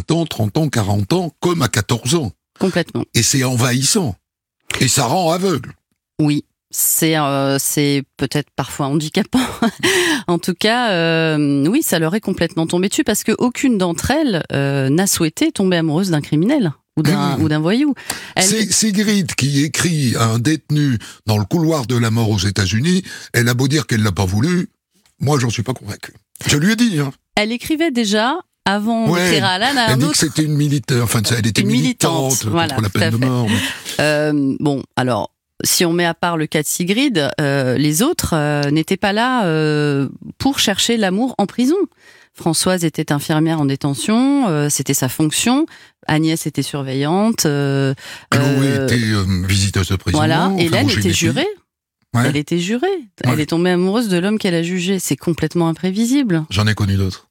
20 ans, 30 ans, 40 ans, comme à 14 ans. Complètement. Et c'est envahissant. Et ça rend aveugle. Oui. C'est peut-être parfois handicapant. En tout cas, oui, ça leur est complètement tombé dessus parce qu'aucune d'entre elles n'a souhaité tomber amoureuse d'un criminel ou d'un voyou. C'est Sigrid qui écrit à un détenu dans le couloir de la mort aux États-Unis. Elle a beau dire qu'elle l'a pas voulu, moi j'en suis pas convaincu. Je lui ai dit. Hein. Elle écrivait déjà avant d'écrire à Alan. Elle dit que c'était une militaire. Enfin, elle était militante contre la peine de mort. Bon, alors. Si on met à part le cas de Sigrid, les autres n'étaient pas là pour chercher l'amour en prison. Françoise était infirmière en détention, c'était sa fonction. Agnès était surveillante. Chloé était visiteuse de prison. Voilà, et là, elle était jurée. Ouais. Elle était jurée. Ouais. Elle est tombée amoureuse de l'homme qu'elle a jugé. C'est complètement imprévisible. J'en ai connu d'autres.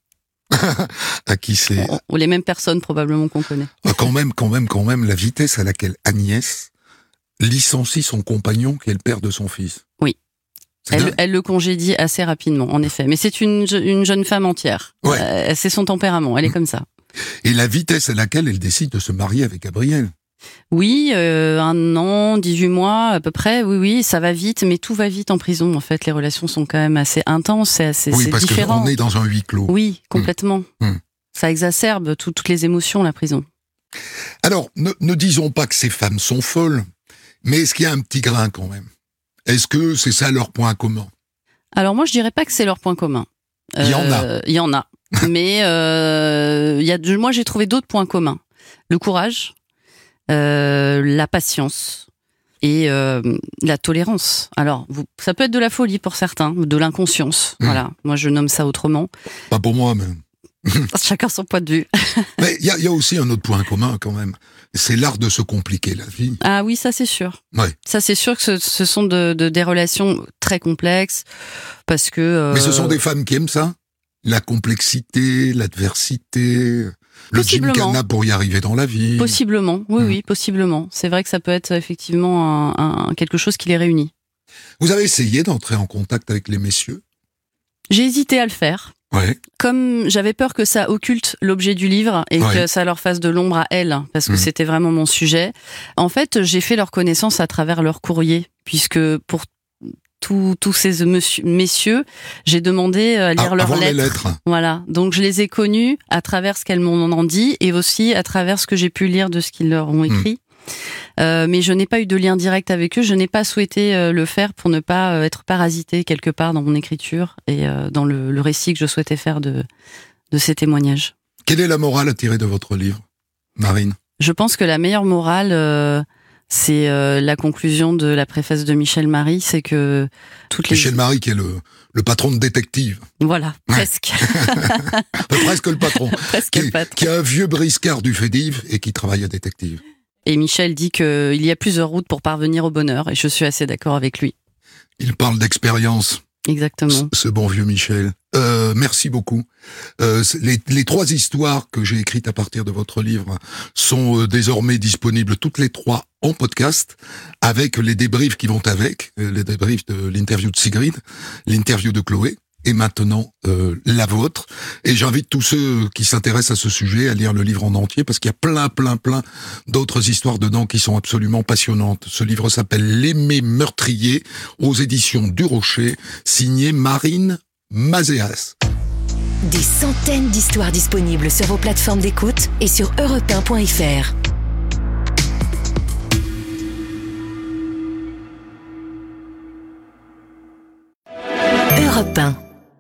À qui c'est... Ou les mêmes personnes probablement qu'on connaît. Quand même, la vitesse à laquelle Agnès licencie son compagnon qui est le père de son fils. Oui. Elle le congédie assez rapidement, en effet. Mais c'est une jeune femme entière. Ouais. C'est son tempérament, elle est comme ça. Et la vitesse à laquelle elle décide de se marier avec Gabriel. Oui, 1 an, 18 mois à peu près, oui, ça va vite, mais tout va vite en prison. En fait, les relations sont quand même assez intenses, c'est différent. Oui, parce qu'on est dans un huis clos. Oui, complètement. Ça exacerbe toutes les émotions, la prison. Alors, ne disons pas que ces femmes sont folles, mais est-ce qu'il y a un petit grain quand même ? Est-ce que c'est ça leur point commun ? Alors moi, je dirais pas que c'est leur point commun. Il y en a. Il y en a. Mais moi, j'ai trouvé d'autres points communs. Le courage, la patience et la tolérance. Alors, ça peut être de la folie pour certains, de l'inconscience. Voilà. Moi, je nomme ça autrement. Pas pour moi, mais... Chacun son point de vue. Mais il y a aussi un autre point commun quand même. C'est l'art de se compliquer la vie. Ah oui, ça c'est sûr. Ouais. Ça c'est sûr que ce sont des relations très complexes parce que... Mais ce sont des femmes qui aiment ça ? La complexité, l'adversité, le gymkhana pour y arriver dans la vie. Possiblement, oui, possiblement. C'est vrai que ça peut être effectivement quelque chose qui les réunit. Vous avez essayé d'entrer en contact avec les messieurs ? J'ai hésité à le faire. Ouais. Comme j'avais peur que ça occulte l'objet du livre et que ça leur fasse de l'ombre à elles, parce que c'était vraiment mon sujet, en fait, j'ai fait leur connaissance à travers leur courrier, puisque pour tous ces messieurs, j'ai demandé à lire leurs lettres. Voilà. Donc, je les ai connus à travers ce qu'elles m'en ont dit et aussi à travers ce que j'ai pu lire de ce qu'ils leur ont écrit. Mais je n'ai pas eu de lien direct avec eux. Je n'ai pas souhaité le faire pour ne pas être parasité quelque part dans mon écriture et dans le récit que je souhaitais faire de ces témoignages. Quelle est la morale à tirer de votre livre, Marine ? Je pense que la meilleure morale, c'est la conclusion de la préface de Michel Marie, c'est que Michel Marie qui est le patron de détective. Voilà, presque. Presque le patron. Presque le patron. Qui a un vieux briscard du FEDIV et qui travaille à détective. Et Michel dit qu'il y a plusieurs routes pour parvenir au bonheur, et je suis assez d'accord avec lui. Il parle d'expérience. Exactement. Ce bon vieux Michel. Merci beaucoup. Les 3 histoires que j'ai écrites à partir de votre livre sont désormais disponibles toutes les 3 en podcast, avec les débriefs qui vont avec, les débriefs de l'interview de Sigrid, l'interview de Chloé, et maintenant la vôtre. Et j'invite tous ceux qui s'intéressent à ce sujet à lire le livre en entier, parce qu'il y a plein d'autres histoires dedans qui sont absolument passionnantes. Ce livre s'appelle L'Aimé meurtrier, aux éditions du Rocher, signé Marine Mazéas. Des centaines d'histoires disponibles sur vos plateformes d'écoute et sur europe1.fr. Europe 1.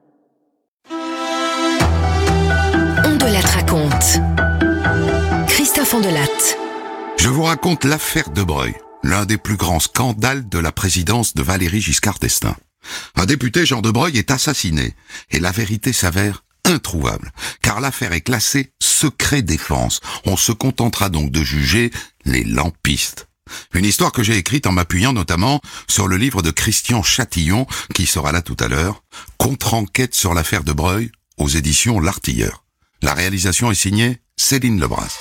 On de la raconte. Christophe Ondelatte. Je vous raconte l'affaire de Breuil, l'un des plus grands scandales de la présidence de Valéry Giscard d'Estaing. Un député, Jean de Breuil, est assassiné, et la vérité s'avère introuvable, car l'affaire est classée secret défense. On se contentera donc de juger les lampistes. Une histoire que j'ai écrite en m'appuyant notamment sur le livre de Christian Châtillon, qui sera là tout à l'heure, Contre-enquête sur l'affaire de Breuil, aux éditions L'Artilleur. La réalisation est signée Céline Lebras.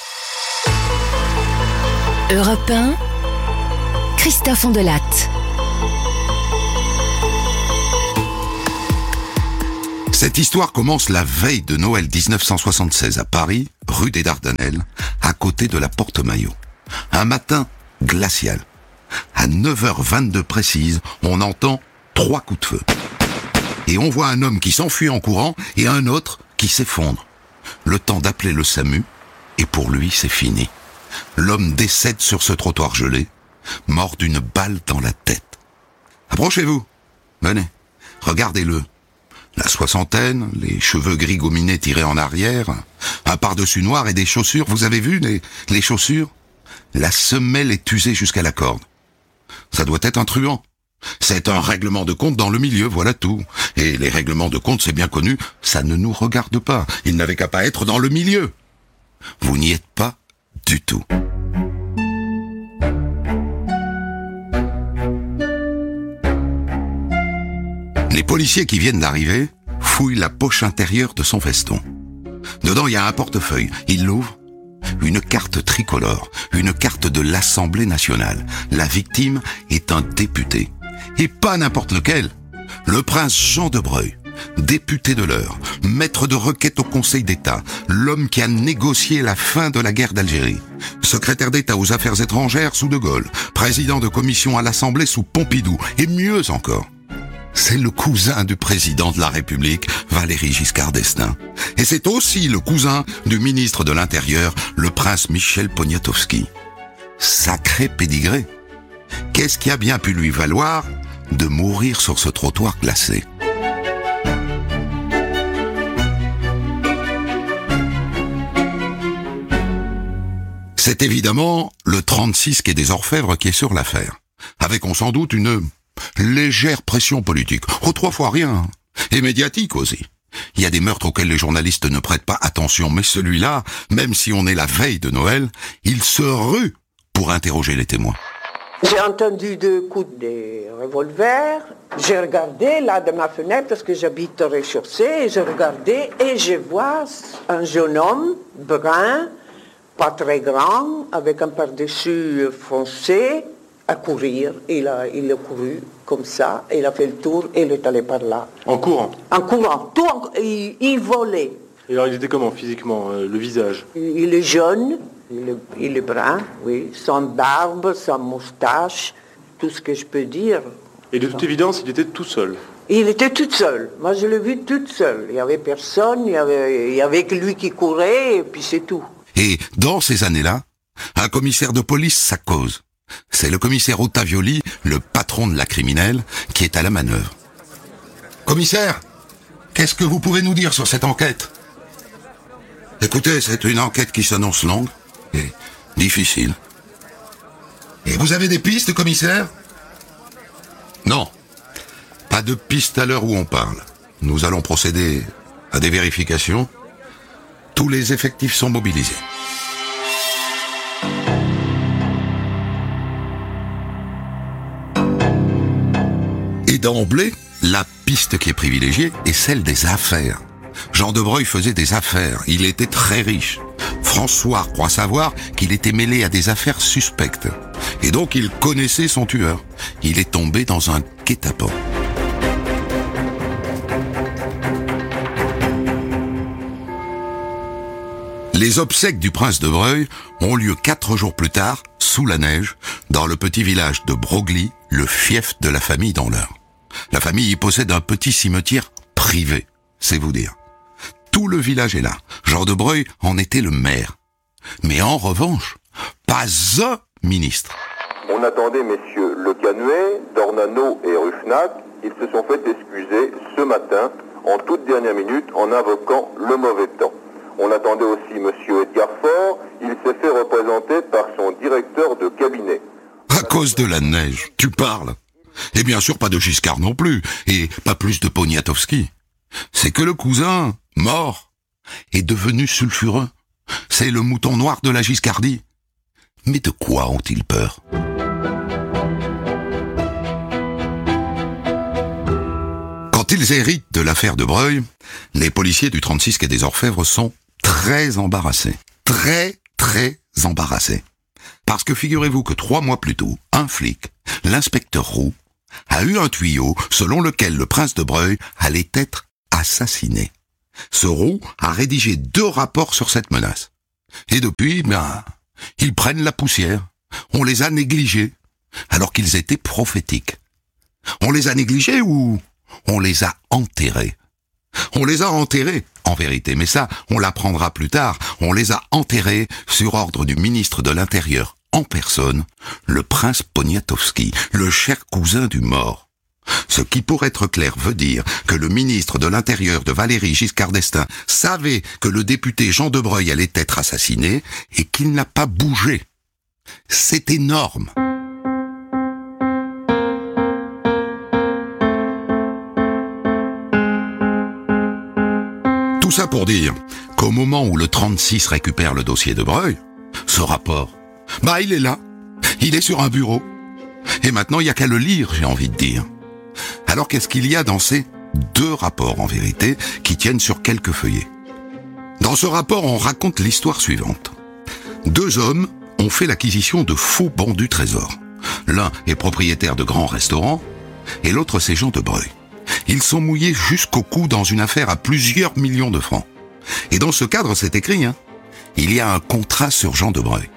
Europe 1, Christophe Ondelatte. Cette histoire commence la veille de Noël 1976 à Paris, rue des Dardanelles, à côté de la Porte Maillot. Un matin glacial. À 9h22 précise, on entend 3 coups de feu. Et on voit un homme qui s'enfuit en courant et un autre qui s'effondre. Le temps d'appeler le SAMU, et pour lui, c'est fini. L'homme décède sur ce trottoir gelé, mort d'une balle dans la tête. Approchez-vous. Venez, regardez-le. La soixantaine, les cheveux gris gominés tirés en arrière, un pardessus noir et des chaussures. Vous avez vu les chaussures? La semelle est usée jusqu'à la corde. Ça doit être un truand. C'est un règlement de compte dans le milieu, voilà tout. Et les règlements de compte, c'est bien connu, ça ne nous regarde pas. Il n'avait qu'à pas être dans le milieu. Vous n'y êtes pas du tout. Les policiers qui viennent d'arriver fouillent la poche intérieure de son veston. Dedans, il y a un portefeuille. Ils l'ouvrent. Une carte tricolore, une carte de l'Assemblée nationale. La victime est un député. Et pas n'importe lequel. Le prince Jean de Breuil, député de l'Eure, maître de requête au Conseil d'État, l'homme qui a négocié la fin de la guerre d'Algérie, secrétaire d'État aux Affaires étrangères sous De Gaulle, président de commission à l'Assemblée sous Pompidou, et mieux encore. C'est le cousin du président de la République, Valéry Giscard d'Estaing. Et c'est aussi le cousin du ministre de l'Intérieur, le prince Michel Poniatowski. Sacré pédigré. Qu'est-ce qui a bien pu lui valoir de mourir sur ce trottoir glacé? C'est évidemment le 36 quai des Orfèvres qui est sur l'affaire, avec on s'en doute une légère pression politique. Oh, 3 fois rien. Et médiatique aussi. Il y a des meurtres auxquels les journalistes ne prêtent pas attention, mais celui-là, même si on est la veille de Noël, il se rue pour interroger les témoins. J'ai entendu 2 coups de revolver. J'ai regardé là de ma fenêtre parce que j'habite au rez-de-chaussée. Et je regardais et je vois un jeune homme brun, pas très grand, avec un pardessus foncé, à courir. Il a couru comme ça, il a fait le tour et il est allé par là. En courant? En courant, il volait. Et alors il était comment physiquement, le visage? Il est jeune, il est brun, oui, sans barbe, sans moustache, tout ce que je peux dire. Et de toute évidence, il était tout seul? Il était tout seul. Moi, je l'ai vu toute seule. Il n'y avait personne, il y avait que lui qui courait, et puis c'est tout. Et dans ces années-là, un commissaire de police, ça cause. C'est le commissaire Ottavioli, le patron de la criminelle, qui est à la manœuvre. Commissaire, qu'est-ce que vous pouvez nous dire sur cette enquête? Écoutez, c'est une enquête qui s'annonce longue et difficile. Et vous avez des pistes, commissaire? Non, pas de pistes à l'heure où on parle. Nous allons procéder à des vérifications. Tous les effectifs sont mobilisés. Et d'emblée, la piste qui est privilégiée est celle des affaires. Jean de Breuil faisait des affaires, il était très riche. François croit savoir qu'il était mêlé à des affaires suspectes. Et donc il connaissait son tueur. Il est tombé dans un guet-apens. Les obsèques du prince de Breuil ont lieu 4 jours plus tard, sous la neige, dans le petit village de Broglie, le fief de la famille dans l'Eure. La famille y possède un petit cimetière privé, c'est vous dire. Tout le village est là. Jean de Breuil en était le maire. Mais en revanche, pas un ministre. On attendait messieurs Le Canuet, Dornano et Ruffnac. Ils se sont fait excuser ce matin, en toute dernière minute, en invoquant le mauvais temps. On attendait aussi monsieur Edgar Faure. Il s'est fait représenter par son directeur de cabinet. À cause de la neige, tu parles. Et bien sûr pas de Giscard non plus, et pas plus de Poniatowski. C'est que le cousin, mort, est devenu sulfureux. C'est le mouton noir de la Giscardie. Mais de quoi ont-ils peur? Quand ils héritent de l'affaire de Breuil, les policiers du 36 quai des Orfèvres sont très embarrassés. Très embarrassés. Parce que figurez-vous que 3 mois plus tôt, un flic, l'inspecteur Roux, a eu un tuyau selon lequel le prince de Breuil allait être assassiné. Ce Roux a rédigé 2 rapports sur cette menace. Et depuis, ils prennent la poussière. On les a négligés, alors qu'ils étaient prophétiques. On les a négligés ou on les a enterrés? On les a enterrés, en vérité, mais ça, on l'apprendra plus tard. On les a enterrés sur ordre du ministre de l'Intérieur en personne, le prince Poniatowski, le cher cousin du mort. Ce qui, pour être clair, veut dire que le ministre de l'Intérieur de Valéry Giscard d'Estaing savait que le député Jean de Breuil allait être assassiné et qu'il n'a pas bougé. C'est énorme. Tout ça pour dire qu'au moment où le 36 récupère le dossier de Breuil, ce rapport, il est là, il est sur un bureau. Et maintenant, il n'y a qu'à le lire, j'ai envie de dire. Alors qu'est-ce qu'il y a dans ces 2 rapports, en vérité, qui tiennent sur quelques feuillets? Dans ce rapport, on raconte l'histoire suivante. 2 hommes ont fait l'acquisition de faux bons du trésor. L'un est propriétaire de grands restaurants, et l'autre c'est Jean de Breuil. Ils sont mouillés jusqu'au cou dans une affaire à plusieurs millions de francs. Et dans ce cadre, c'est écrit, il y a un contrat sur Jean de Breuil.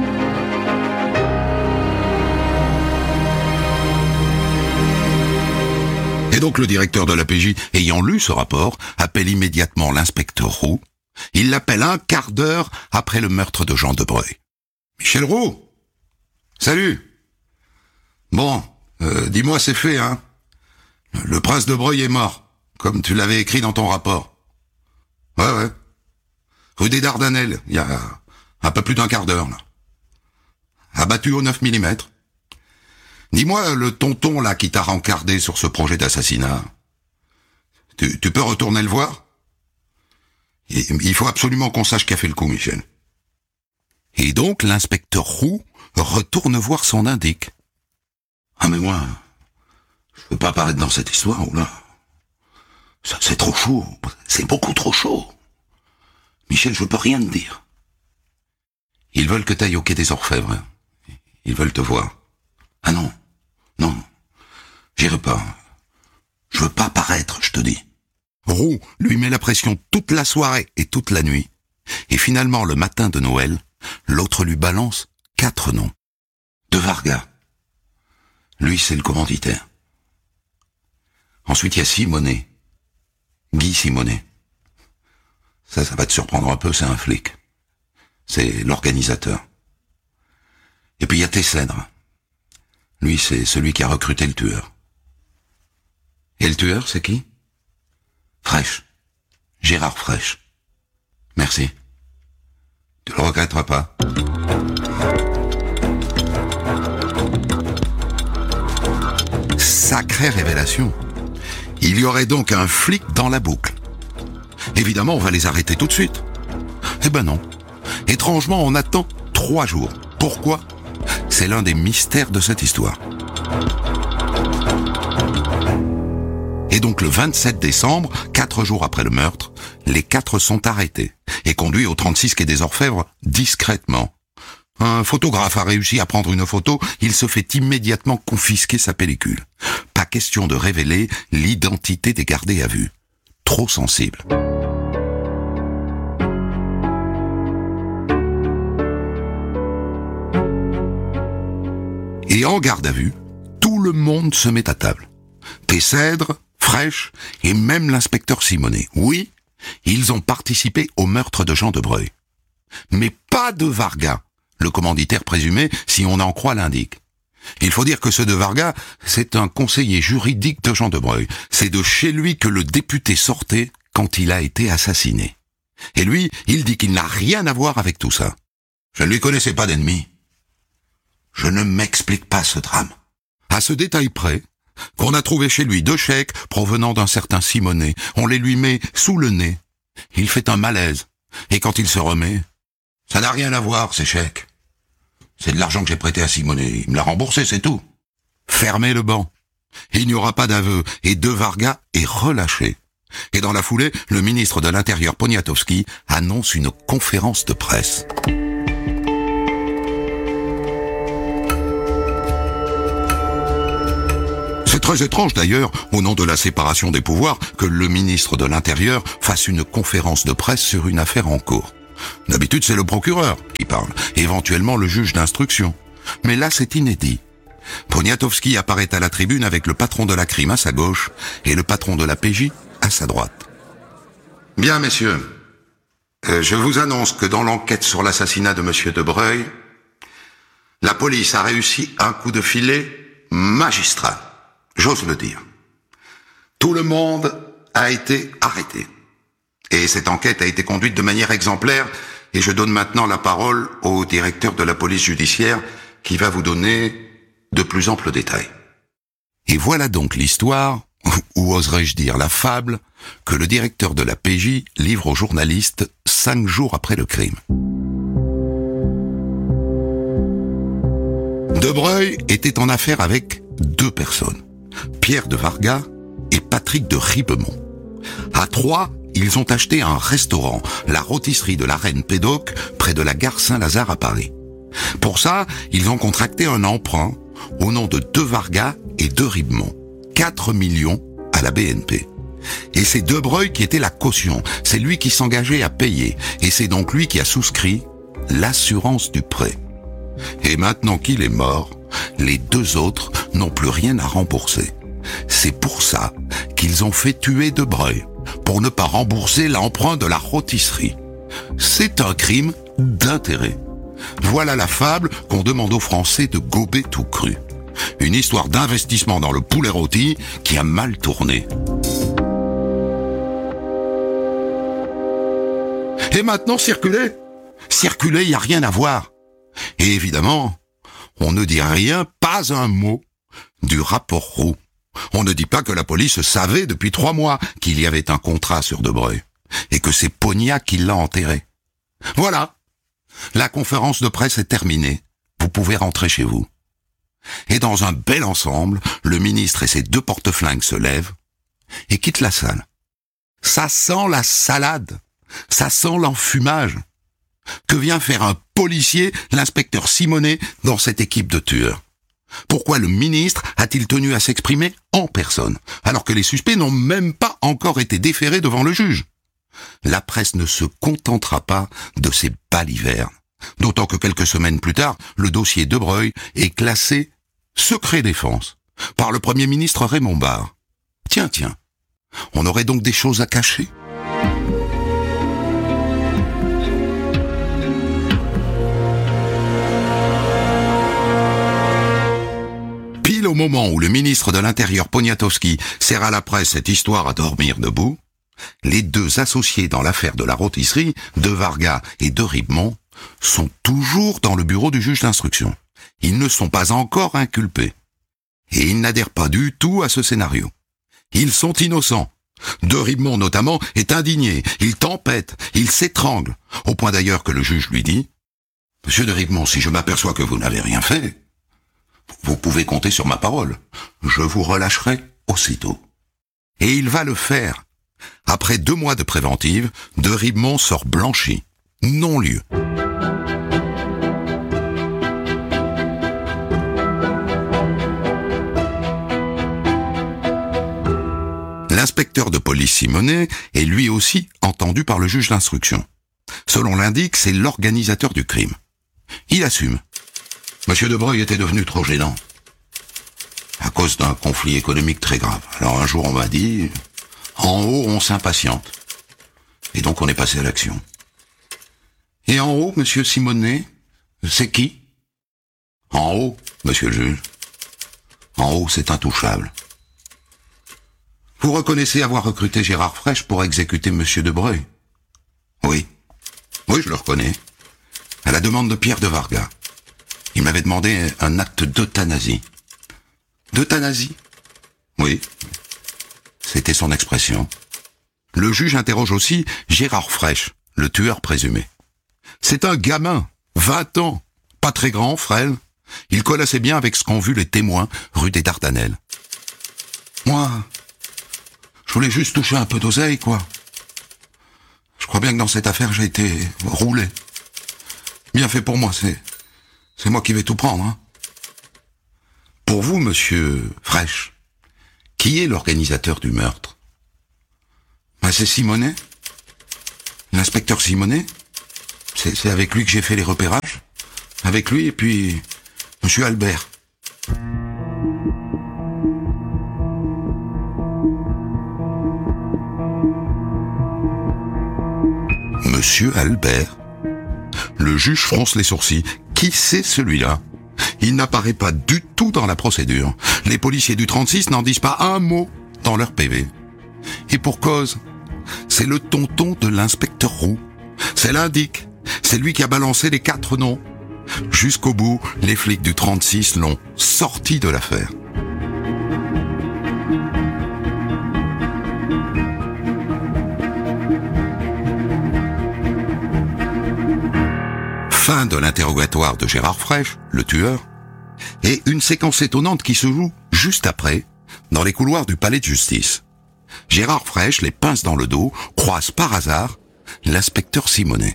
Et donc le directeur de la PJ, ayant lu ce rapport, appelle immédiatement l'inspecteur Roux. Il l'appelle un quart d'heure après le meurtre de Jean de Breuil. « Michel Roux, salut. Bon, dis-moi, c'est fait, hein. Le prince de Breuil est mort, comme tu l'avais écrit dans ton rapport. Ouais. Rue des Dardanelles, il y a un peu plus d'1 quart d'heure, là. Abattu au 9 mm. Dis-moi, le tonton, là, qui t'a rencardé sur ce projet d'assassinat, tu peux retourner le voir? Il faut absolument qu'on sache qui a fait le coup, Michel. » Et donc, l'inspecteur Roux retourne voir son indique. « Ah, mais moi, je veux pas apparaître dans cette histoire, ou là. Ça, c'est trop chaud. C'est beaucoup trop chaud. Michel, je peux rien te dire. Ils veulent que t'ailles au quai des Orfèvres. Ils veulent te voir. Ah non, j'irai pas. Je veux pas apparaître, je te dis. » Roux lui met la pression toute la soirée et toute la nuit. Et finalement, le matin de Noël, l'autre lui balance 4 noms. De Varga. Lui, c'est le commanditaire. Ensuite, il y a Simonet. Guy Simonet. Ça va te surprendre un peu, c'est un flic. C'est l'organisateur. Et puis il y a Tessèdre. Lui, c'est celui qui a recruté le tueur. Et le tueur, c'est qui? Fraîche. Gérard Fraîche. Merci. Tu le regretteras pas. Sacrée révélation. Il y aurait donc un flic dans la boucle. Évidemment, on va les arrêter tout de suite. Eh ben non. Étrangement, on attend 3 jours. Pourquoi? C'est l'un des mystères de cette histoire. Et donc le 27 décembre, 4 jours après le meurtre, les 4 sont arrêtés et conduits au 36 quai des Orfèvres discrètement. Un photographe a réussi à prendre une photo, il se fait immédiatement confisquer sa pellicule. Pas question de révéler l'identité des gardés à vue. Trop sensible. Et en garde à vue, tout le monde se met à table. Tessèdre, Fraîche et même l'inspecteur Simonet. Oui, ils ont participé au meurtre de Jean de Breuil. Mais pas de Varga, le commanditaire présumé, si on en croit l'indique. Il faut dire que ce de Varga, c'est un conseiller juridique de Jean de Breuil. C'est de chez lui que le député sortait quand il a été assassiné. Et lui, il dit qu'il n'a rien à voir avec tout ça. Je ne lui connaissais pas d'ennemi. Je ne m'explique pas ce drame. À ce détail près, qu'on a trouvé chez lui 2 chèques provenant d'un certain Simonet. On les lui met sous le nez. Il fait un malaise. Et quand il se remet, ça n'a rien à voir, ces chèques. C'est de l'argent que j'ai prêté à Simonet. Il me l'a remboursé, c'est tout. Fermez le banc. Il n'y aura pas d'aveu. Et de Varga est relâché. Et dans la foulée, le ministre de l'Intérieur Poniatowski annonce une conférence de presse. Très étrange d'ailleurs, au nom de la séparation des pouvoirs, que le ministre de l'Intérieur fasse une conférence de presse sur une affaire en cours. D'habitude, c'est le procureur qui parle, éventuellement le juge d'instruction. Mais là, c'est inédit. Poniatowski apparaît à la tribune avec le patron de la crime à sa gauche et le patron de la PJ à sa droite. Bien, messieurs, je vous annonce que dans l'enquête sur l'assassinat de monsieur de Breuil, la police a réussi un coup de filet magistral, j'ose le dire. Tout le monde a été arrêté. Et cette enquête a été conduite de manière exemplaire, et je donne maintenant la parole au directeur de la police judiciaire qui va vous donner de plus amples détails. Et voilà donc l'histoire, ou oserais-je dire la fable, que le directeur de la PJ livre aux journalistes 5 jours après le crime. De Breuil était en affaire avec 2 personnes, Pierre de Varga et Patrick de Ribemont. À 3, ils ont acheté un restaurant, la rôtisserie de la Reine Pédoc, près de la gare Saint-Lazare à Paris. Pour ça, ils ont contracté un emprunt au nom de Varga et de Ribemont, 4 millions à la BNP. Et c'est De Breuil qui était la caution, c'est lui qui s'engageait à payer, et c'est donc lui qui a souscrit l'assurance du prêt. Et maintenant qu'il est mort, les 2 autres n'ont plus rien à rembourser. C'est pour ça qu'ils ont fait tuer De Breuil, pour ne pas rembourser l'emprunt de la rôtisserie. C'est un crime d'intérêt. Voilà la fable qu'on demande aux Français de gober tout cru. Une histoire d'investissement dans le poulet rôti qui a mal tourné. Et maintenant, circuler. Circuler, il n'y a rien à voir. Et évidemment, on ne dit rien, pas un mot, du rapport Roux. On ne dit pas que la police savait depuis 3 mois qu'il y avait un contrat sur De Breuil, et que c'est Ponia qui l'a enterré. Voilà. La conférence de presse est terminée. Vous pouvez rentrer chez vous. Et dans un bel ensemble, le ministre et ses 2 porte-flingues se lèvent et quittent la salle. Ça sent la salade. Ça sent l'enfumage. Que vient faire un policier, l'inspecteur Simonet, dans cette équipe de tueurs? Pourquoi le ministre a-t-il tenu à s'exprimer en personne, alors que les suspects n'ont même pas encore été déférés devant le juge? La presse ne se contentera pas de ces balivernes. D'autant que quelques semaines plus tard, le dossier De Breuil est classé secret défense par le Premier ministre Raymond Barre. Tiens, on aurait donc des choses à cacher. Pile au moment où le ministre de l'Intérieur Poniatowski sert à la presse cette histoire à dormir debout, les 2 associés dans l'affaire de la rôtisserie, De Varga et de Ribemont, sont toujours dans le bureau du juge d'instruction. Ils ne sont pas encore inculpés. Et ils n'adhèrent pas du tout à ce scénario. Ils sont innocents. De Ribemont notamment est indigné, il tempête, il s'étrangle, au point d'ailleurs que le juge lui dit « Monsieur de Ribemont, si je m'aperçois que vous n'avez rien fait, vous pouvez compter sur ma parole. Je vous relâcherai aussitôt. » Et il va le faire. Après 2 mois de préventive, De Ribemont sort blanchi, non-lieu. L'inspecteur de police Simonet est lui aussi entendu par le juge d'instruction. Selon l'indique, c'est l'organisateur du crime. Il assume. Monsieur De Breuil était devenu trop gênant, à cause d'un conflit économique très grave. Alors un jour on m'a dit, en haut on s'impatiente. Et donc on est passé à l'action. Et en haut, monsieur Simonet, c'est qui? En haut, monsieur le juge. En haut, c'est intouchable. Vous reconnaissez avoir recruté Gérard Frêche pour exécuter monsieur De Breuil? Oui. Oui, je le reconnais. À la demande de Pierre de Varga. Il m'avait demandé un acte d'euthanasie. D'euthanasie? Oui. C'était son expression. Le juge interroge aussi Gérard Frêche, le tueur présumé. C'est un gamin, 20 ans, pas très grand, frêle. Il colle assez bien avec ce qu'ont vu les témoins rue des Dardanelles. Moi, je voulais juste toucher un peu d'oseille, quoi. Je crois bien que dans cette affaire, j'ai été roulé. Bien fait pour moi, c'est moi qui vais tout prendre, hein. Pour vous, monsieur Frêche, Qui est l'organisateur du meurtre? C'est Simonet. L'inspecteur Simonet. C'est avec lui que j'ai fait les repérages. Avec lui et puis Monsieur Albert. Monsieur Albert. Le juge fronce les sourcils. Qui c'est celui-là? Il n'apparaît pas du tout dans la procédure. Les policiers du 36 n'en disent pas un mot dans leur PV. Et pour cause, c'est le tonton de l'inspecteur Roux. C'est l'indique. C'est lui qui a balancé les 4 noms. Jusqu'au bout, les flics du 36 l'ont sorti de l'affaire. Fin de l'interrogatoire de Gérard Frêche, le tueur, et une séquence étonnante qui se joue juste après, dans les couloirs du palais de justice. Gérard Frêche, les pinces dans le dos, croise par hasard l'inspecteur Simonet.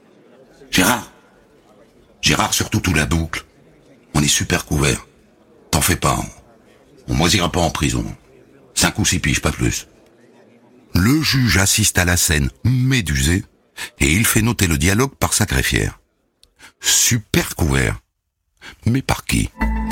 Gérard, surtout tout la boucle. On est super couvert. T'en fais pas, on moisira pas en prison. 5 ou 6 piges, pas plus. Le juge assiste à la scène médusé, et il fait noter le dialogue par sa greffière. Super couvert. Mais par qui?